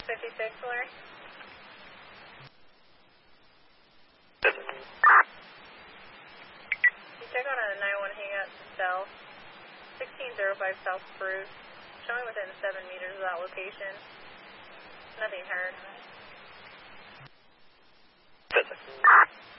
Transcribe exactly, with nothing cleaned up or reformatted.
fifty-six, Larry. You check on a nine one hangout to south, sixteen oh five South Spruce, showing within seven meters of that location. Nothing heard.